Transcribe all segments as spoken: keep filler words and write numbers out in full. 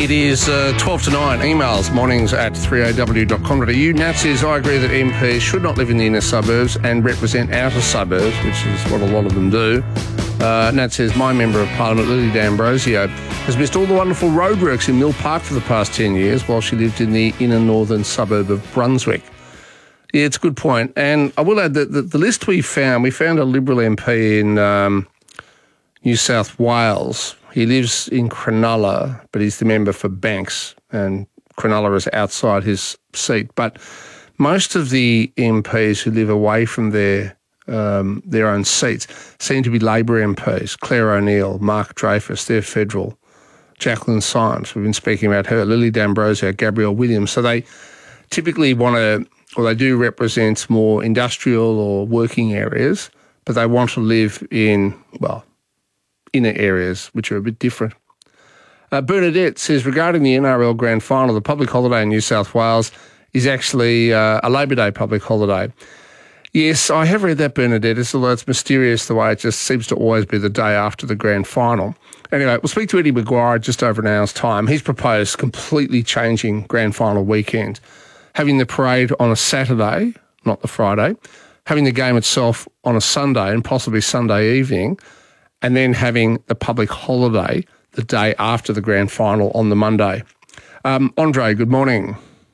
It is uh, twelve to nine. Emails, mornings at three a w dot com dot a u. Nat says, I agree that M Ps should not live in the inner suburbs and represent outer suburbs, which is what a lot of them do. Uh, Nat says, my Member of Parliament, Lily D'Ambrosio, has missed all the wonderful roadworks in Mill Park for the past ten years while she lived in the inner northern suburb of Brunswick. Yeah, it's a good point. And I will add that the, the list we found, we found a Liberal M P in um, New South Wales. He lives in Cronulla, but he's the member for Banks, and Cronulla is outside his seat. But most of the M Ps who live away from their um, their own seats seem to be Labor M Ps. Claire O'Neill, Mark Dreyfus, they're federal. Jacqueline Symes, we've been speaking about her. Lily D'Ambrosio, Gabrielle Williams. So they typically want to, or they do represent more industrial or working areas, but they want to live in, well, inner areas, which are a bit different. Uh, Bernadette says, regarding the N R L Grand Final, the public holiday in New South Wales is actually uh, a Labor Day public holiday. Yes, I have read that, Bernadette, it's, although it's mysterious the way it just seems to always be the day after the Grand Final. Anyway, we'll speak to Eddie Maguire just over an hour's time. He's proposed completely changing Grand Final weekend, having the parade on a Saturday, not the Friday, having the game itself on a Sunday and possibly Sunday evening, and then having the public holiday the day after the Grand Final on the Monday. Um, Andre, good morning.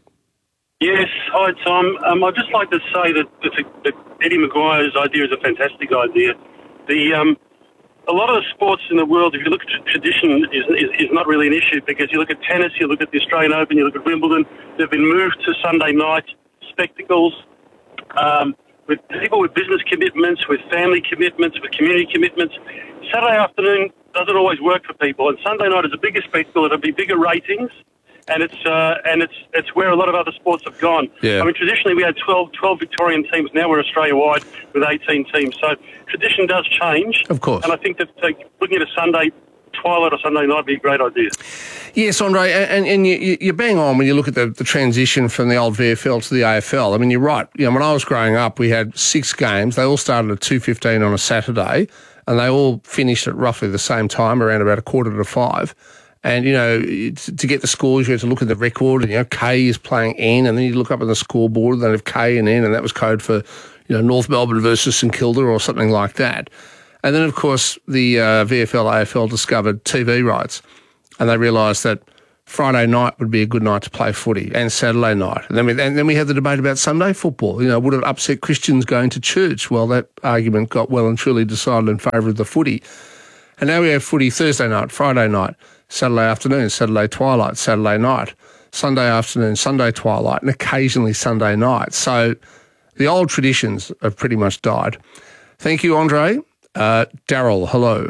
Yes, hi Tom. Um, I'd just like to say that, it's a, that Eddie Maguire's idea is a fantastic idea. The um, a lot of the sports in the world, if you look at tradition, is, is, is not really an issue, because you look at tennis, you look at the Australian Open, you look at Wimbledon, they've been moved to Sunday night spectacles. Um, with people with business commitments, with family commitments, with community commitments. Saturday afternoon doesn't always work for people, and Sunday night is a bigger spectacle. It'll be bigger ratings, and it's uh, and it's it's where a lot of other sports have gone. Yeah. I mean, traditionally we had twelve, twelve Victorian teams. Now we're Australia-wide with eighteen teams. So tradition does change. Of course. And I think that uh, looking at a Sunday twilight or Sunday night would be a great idea. Yes, Andre, and, and you, you bang on when you look at the, the transition from the old V F L to the A F L. I mean, you're right. You know, when I was growing up, we had six games. They all started at two fifteen on a Saturday, and they all finished at roughly the same time, around about a quarter to five. And, you know, to get the scores, you had to look at the record, and, you know, K is playing N, and then you look up at the scoreboard, and they have K and N, and that was code for, you know, North Melbourne versus St Kilda or something like that. And then, of course, the uh, V F L, A F L discovered T V rights, and they realised that Friday night would be a good night to play footy, and Saturday night. And then, we, and then we had the debate about Sunday football. You know, would it upset Christians going to church? Well, that argument got well and truly decided in favour of the footy. And now we have footy Thursday night, Friday night, Saturday afternoon, Saturday twilight, Saturday night, Sunday afternoon, Sunday twilight, and occasionally Sunday night. So the old traditions have pretty much died. Thank you, Andre. Uh, Daryl, hello.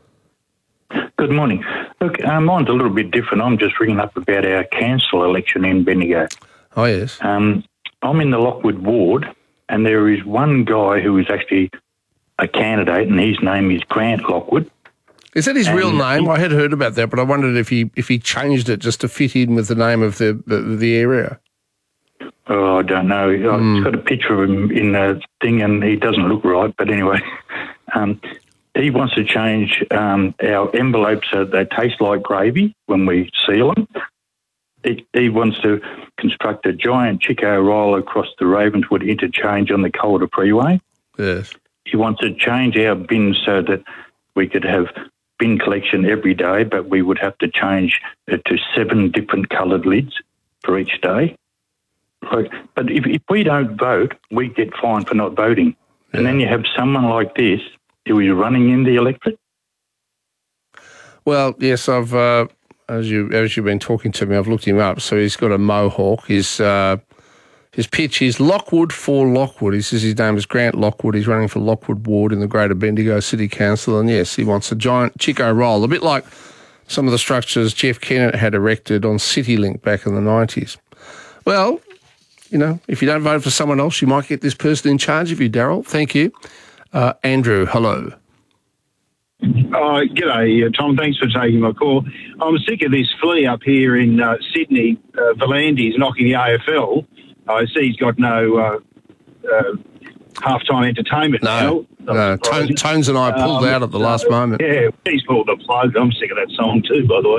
Good morning. Look, uh, mine's a little bit different. I'm just ringing up about our council election in Bendigo. Oh, yes. Um, I'm in the Lockwood ward, and there is one guy who is actually a candidate, and his name is Grant Lockwood. Is that his and real name? He, I had heard about that, but I wondered if he if he changed it just to fit in with the name of the the, the area. Oh, I don't know. Mm. I've got a picture of him in the thing, and he doesn't look right, but anyway. Um, he wants to change um, our envelopes so they taste like gravy when we seal them. He, he wants to construct a giant Chico roll across the Ravenswood interchange on the Calder Freeway. Yes. He wants to change our bins so that we could have bin collection every day, but we would have to change it to seven different coloured lids for each day. Right. But if, if we don't vote, we get fined for not voting. Yeah. And then you have someone like this who is running in the electorate. Well, yes, I've uh, as you as you've been talking to me, I've looked him up. So he's got a mohawk. His uh, his pitch is Lockwood for Lockwood. He says his name is Grant Lockwood. He's running for Lockwood Ward in the Greater Bendigo City Council, and yes, he wants a giant Chico roll, a bit like some of the structures Jeff Kennett had erected on CityLink back in the nineties. Well, you know, if you don't vote for someone else, you might get this person in charge of you, Daryl. Thank you. Uh, Andrew, hello. Oh, g'day, uh, Tom. Thanks for taking my call. I'm sick of this flea up here in uh, Sydney. Uh, Volandes knocking the A F L. I see he's got no uh, uh, half-time entertainment no, now. No, Tones, Tones and I pulled um, out at the last uh, moment. Yeah, he's pulled the plug. I'm sick of that song too, by the way.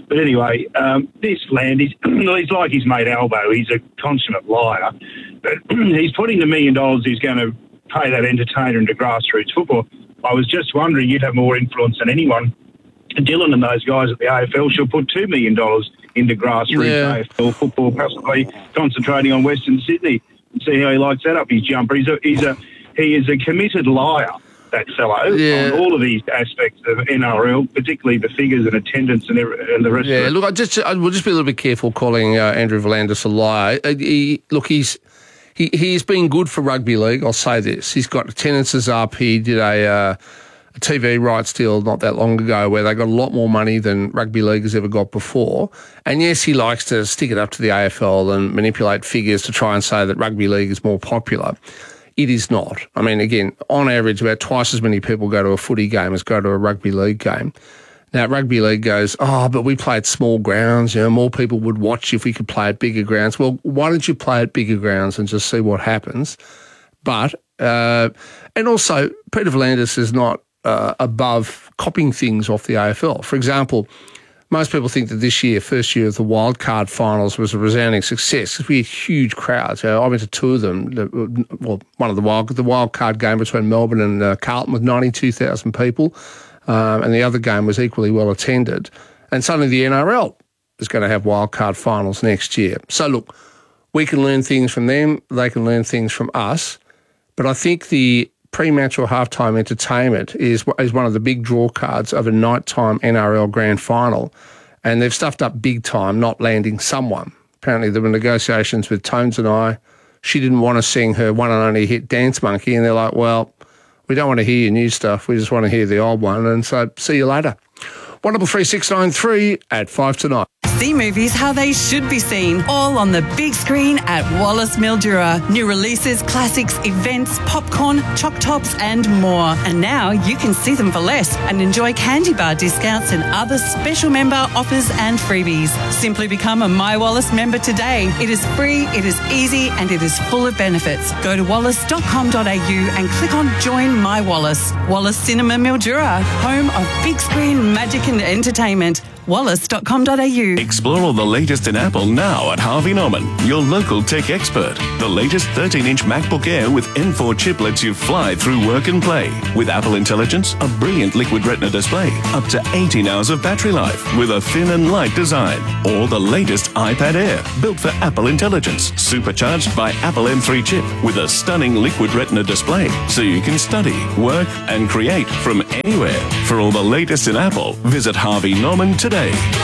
But anyway, um, this land, he's, he's like his mate Albo. He's a consummate liar. But he's putting the million dollars he's going to pay that entertainer into grassroots football. I was just wondering, you'd have more influence than anyone. Dylan and those guys at the A F L should put two million dollars into grassroots Yeah. A F L football, possibly concentrating on Western Sydney, and see how he lights that up his jumper. He's a, he's a, he is a committed liar, that fellow, Yeah. on all of these aspects of N R L, particularly the figures and attendance and, every, and the rest Yeah, of it. look, I just I will just be a little bit careful calling uh, Andrew Volandis a liar. Uh, he, look, he's he he's been good for rugby league. I'll say this: he's got attendances up. He did a, uh, a T V rights deal not that long ago where they got a lot more money than rugby league has ever got before. And yes, he likes to stick it up to the A F L and manipulate figures to try and say that rugby league is more popular. It is not. I mean, again, on average, about twice as many people go to a footy game as go to a rugby league game. Now, rugby league goes, oh, but we play at small grounds. You know, more people would watch if we could play at bigger grounds. Well, why don't you play at bigger grounds and just see what happens? But, uh, and also, Peter Volandis is not uh, above copying things off the A F L. For example, most people think that this year, first year of the wildcard finals, was a resounding success because we had huge crowds. You know, I went to two of them. Well, one of the wild the wildcard game between Melbourne and uh, Carlton with ninety-two thousand people, um, and the other game was equally well attended. And suddenly the N R L is going to have wildcard finals next year. So look, we can learn things from them. They can learn things from us. But I think the pre-match or halftime entertainment is is one of the big draw cards of a nighttime N R L grand final, and they've stuffed up big time not landing someone. Apparently there were negotiations with Tones and I. She didn't want to sing her one and only hit Dance Monkey, and they're like, well, we don't want to hear your new stuff, we just want to hear the old one, and so see you later. one double three six nine three at five tonight. See movies how they should be seen, all on the big screen at Wallace Mildura. New releases, classics, events, popcorn, choc tops and more. And now you can see them for less and enjoy candy bar discounts and other special member offers and freebies. Simply become a My Wallace member today. It is free, it is easy and it is full of benefits. Go to wallace dot com dot a u and click on Join My Wallace. Wallace Cinema Mildura, home of big screen magic and entertainment. wallace dot com dot a u. Explore all the latest in Apple now at Harvey Norman, your local tech expert. The latest thirteen inch MacBook Air with M four chip lets you fly through work and play. With Apple Intelligence, a brilliant liquid retina display, up to eighteen hours of battery life with a thin and light design. Or the latest iPad Air, built for Apple Intelligence, supercharged by Apple M three chip with a stunning liquid retina display, so you can study, work and create from anywhere. For all the latest in Apple, visit Harvey Norman today.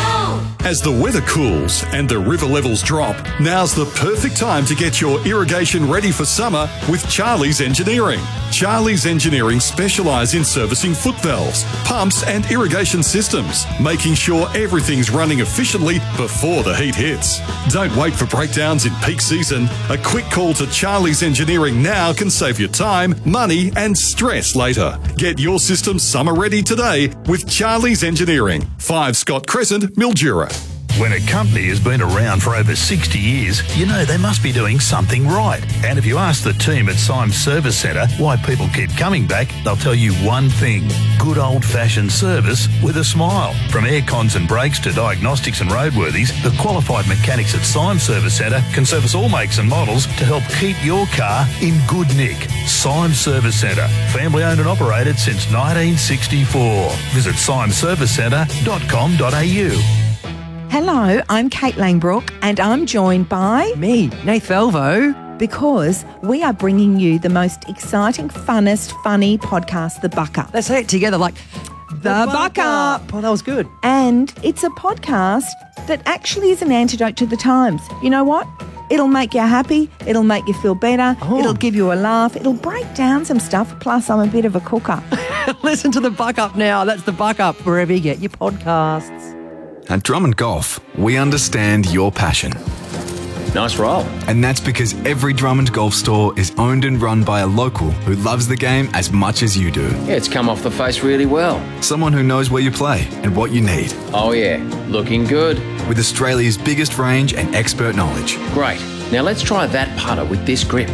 As the weather cools and the river levels drop, now's the perfect time to get your irrigation ready for summer with Charlie's Engineering. Charlie's Engineering specialise in servicing foot valves, pumps and irrigation systems, making sure everything's running efficiently before the heat hits. Don't wait for breakdowns in peak season. A quick call to Charlie's Engineering now can save you time, money and stress later. Get your system summer ready today with Charlie's Engineering, five Scott Crescent, Mildura. When a company has been around for over sixty years, you know they must be doing something right. And if you ask the team at Symes Service Centre why people keep coming back, they'll tell you one thing: good old-fashioned service with a smile. From air cons and brakes to diagnostics and roadworthies, the qualified mechanics at Symes Service Centre can service all makes and models to help keep your car in good nick. Symes Service Centre, family owned and operated since nineteen sixty-four. Visit symes service centre dot com dot a u. Hello, I'm Kate Langbrook and I'm joined by... Me, Nath Velvo. Because we are bringing you the most exciting, funnest, funny podcast, The Buck Up. Let's say it together like... The, the Buck, Buck Up. Up. Oh, that was good. And it's a podcast that actually is an antidote to the times. You know what? It'll make you happy. It'll make you feel better. Oh. It'll give you a laugh. It'll break down some stuff. Plus, I'm a bit of a cooker. Listen to The Buck Up now. That's The Buck Up, wherever you get your podcasts. At Drummond Golf, we understand your passion. Nice roll. And that's because every Drummond Golf store is owned and run by a local who loves the game as much as you do. Yeah, it's come off the face really well. Someone who knows where you play and what you need. Oh yeah, looking good. With Australia's biggest range and expert knowledge. Great. Now let's try that putter with this grip.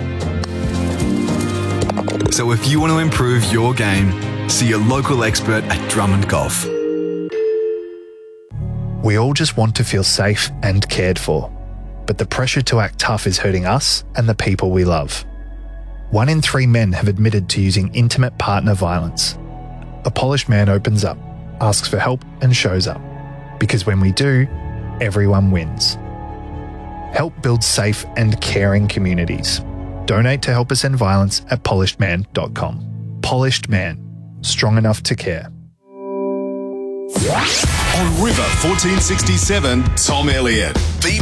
So if you want to improve your game, see a local expert at Drummond Golf. We all just want to feel safe and cared for, but the pressure to act tough is hurting us and the people we love. One in three men have admitted to using intimate partner violence. A polished man opens up, asks for help and shows up. Because when we do, everyone wins. Help build safe and caring communities. Donate to Help Us End Violence at polished man dot com. Polished Man. Strong enough to care. On River fourteen sixty-seven, Tom Elliott.